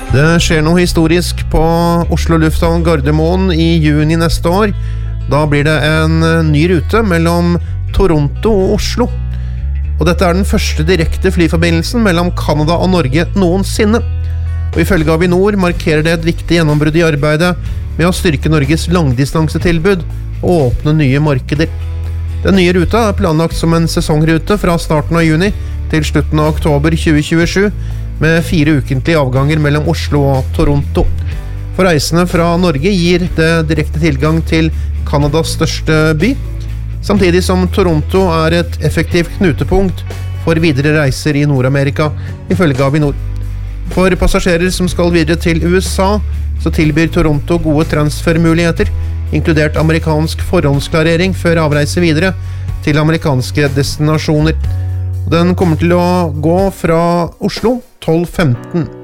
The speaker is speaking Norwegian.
Det skjer noe historisk på Oslo Lufthavn Gardermoen I juni neste år. Da blir det en ny rute mellom Toronto og Oslo. Og dette den første direkte flyforbindelsen mellom Kanada og Norge noensinne. Og ifølge Avinor markerer det et viktig gjennombrudd I arbeidet med å styrke Norges langdistansetilbud og åpne nye markeder. Den nye ruta planlagt som en sesongrute fra starten av juni til slutten av oktober 2027, med 4 ukentlige avganger mellom Oslo og Toronto. For reisende fra Norge gir det direkte tilgang til Kanadas største by, samtidig som Toronto et effektivt knutepunkt for videre reiser I Nord-Amerika, ifølge Avinor. For passasjerer som skal videre til USA, så tilbyr Toronto gode transfermuligheter, inkludert amerikansk forhåndsklarering før avreise videre til amerikanske destinasjoner. Den kommer til å gå fra Oslo 12:15.